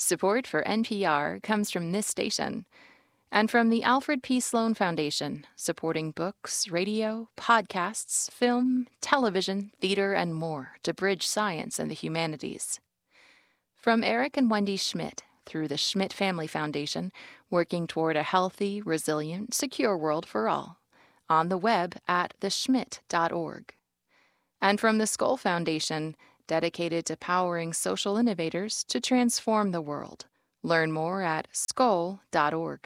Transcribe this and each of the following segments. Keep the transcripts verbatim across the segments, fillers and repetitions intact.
Support for N P R comes from this station and from the Alfred P. Sloan Foundation, supporting books, radio, podcasts, film, television, theater, and more to bridge science and the humanities. From Eric and Wendy Schmidt through the Schmidt Family Foundation, working toward a healthy, resilient, secure world for all, on the web at the schmidt dot org. And from the Skoll Foundation, dedicated to powering social innovators to transform the world. Learn more at skoll dot org.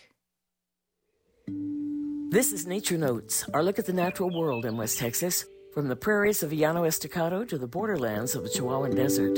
This is Nature Notes, our look at the natural world in West Texas, from the prairies of Llano Estacado to the borderlands of the Chihuahuan Desert.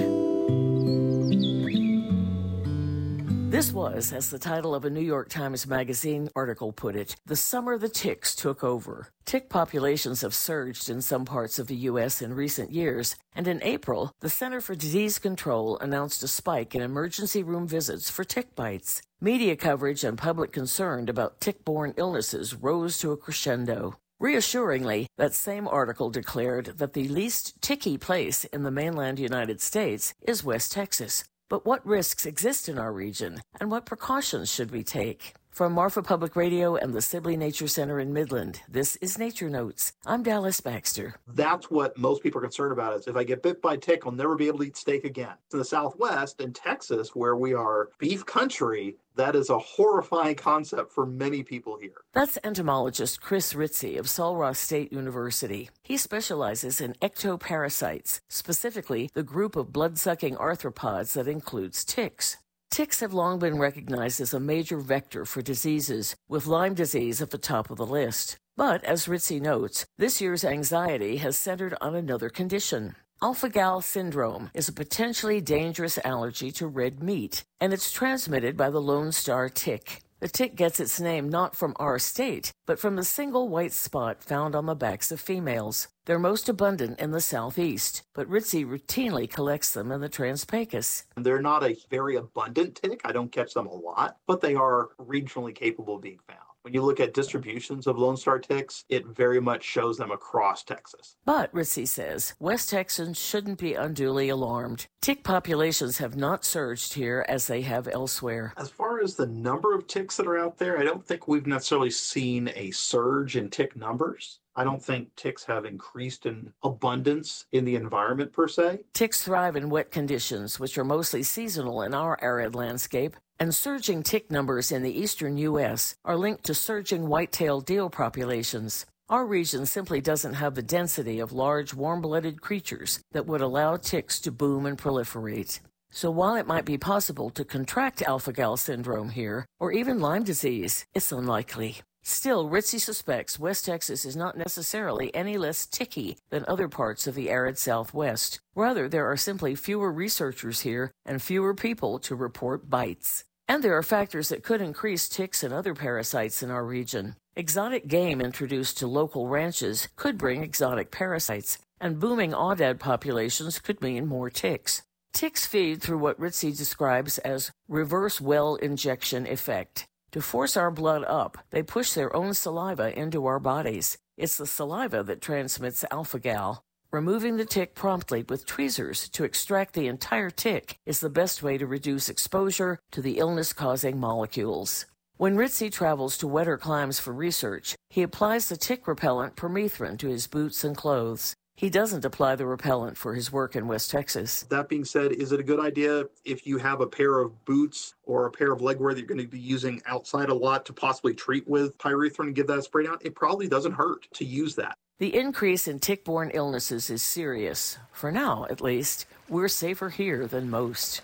This was, as the title of a New York Times Magazine article put it, the summer the ticks took over. Tick populations have surged in some parts of the U S in recent years, and in April, the Center for Disease Control announced a spike in emergency room visits for tick bites. Media coverage and public concern about tick-borne illnesses rose to a crescendo. Reassuringly, that same article declared that the least ticky place in the mainland United States is West Texas. But what risks exist in our region, and what precautions should we take? From Marfa Public Radio and the Sibley Nature Center in Midland, this is Nature Notes. I'm Dallas Baxter. That's what most people are concerned about is if I get bit by a tick, I'll never be able to eat steak again. In the Southwest, in Texas, where we are beef country, that is a horrifying concept for many people here. That's entomologist Chris Ritzie of Sul Ross State University. He specializes in ectoparasites, specifically the group of blood-sucking arthropods that includes ticks. Ticks have long been recognized as a major vector for diseases, with Lyme disease at the top of the list. But, as Ritzie notes, this year's anxiety has centered on another condition. Alpha-Gal syndrome is a potentially dangerous allergy to red meat, and it's transmitted by the Lone Star tick. The tick gets its name not from our state, but from the single white spot found on the backs of females. They're most abundant in the southeast, but Ritzie routinely collects them in the Trans-Pecos. They're not a very abundant tick. I don't catch them a lot, but they are regionally capable of being found. When you look at distributions of Lone Star ticks, it very much shows them across Texas. But, Ritzie says, West Texans shouldn't be unduly alarmed. Tick populations have not surged here as they have elsewhere. As far as the number of ticks that are out there, I don't think we've necessarily seen a surge in tick numbers. I don't think ticks have increased in abundance in the environment per se. Ticks thrive in wet conditions, which are mostly seasonal in our arid landscape, and surging tick numbers in the eastern U S are linked to surging white-tailed deer populations. Our region simply doesn't have the density of large, warm-blooded creatures that would allow ticks to boom and proliferate. So while it might be possible to contract alpha-gal syndrome here, or even Lyme disease, it's unlikely. Still, Ritzie suspects West Texas is not necessarily any less ticky than other parts of the arid Southwest. Rather, there are simply fewer researchers here and fewer people to report bites. And there are factors that could increase ticks and other parasites in our region. Exotic game introduced to local ranches could bring exotic parasites, and booming aoudad populations could mean more ticks. Ticks feed through what Ritzie describes as reverse well injection effect. To force our blood up, they push their own saliva into our bodies. It's the saliva that transmits alpha-gal. Removing the tick promptly with tweezers to extract the entire tick is the best way to reduce exposure to the illness-causing molecules. When Ritzie travels to wetter climes for research, he applies the tick repellent permethrin to his boots and clothes. He doesn't apply the repellent for his work in West Texas. That being said, is it a good idea if you have a pair of boots or a pair of legwear that you're going to be using outside a lot to possibly treat with pyrethrin and give that a spray down? It probably doesn't hurt to use that. The increase in tick-borne illnesses is serious. For now, at least, we're safer here than most.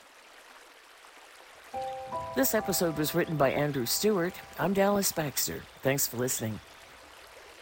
This episode was written by Andrew Stewart. I'm Dallas Baxter. Thanks for listening.